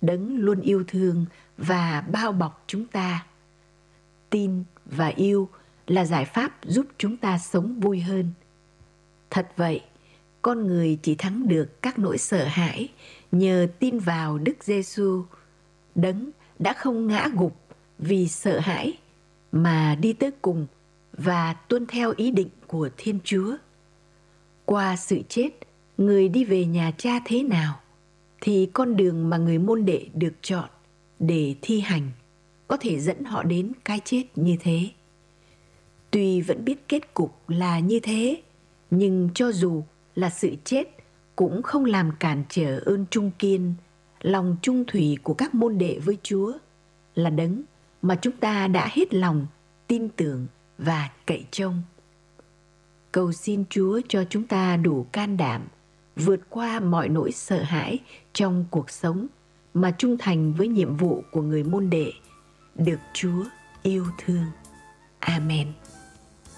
Đấng luôn yêu thương và bao bọc chúng ta. Tin và yêu là giải pháp giúp chúng ta sống vui hơn. Thật vậy, con người chỉ thắng được các nỗi sợ hãi nhờ tin vào Đức Giêsu, Đấng đã không ngã gục vì sợ hãi mà đi tới cùng và tuân theo ý định của Thiên Chúa. Qua sự chết, người đi về nhà Cha thế nào, thì con đường mà người môn đệ được chọn để thi hành có thể dẫn họ đến cái chết như thế. Tuy vẫn biết kết cục là như thế, nhưng cho dù là sự chết cũng không làm cản trở ơn trung kiên, lòng trung thủy của các môn đệ với Chúa, là Đấng mà chúng ta đã hết lòng tin tưởng và cậy trông. Cầu xin Chúa cho chúng ta đủ can đảm vượt qua mọi nỗi sợ hãi trong cuộc sống mà trung thành với nhiệm vụ của người môn đệ được Chúa yêu thương. Amen.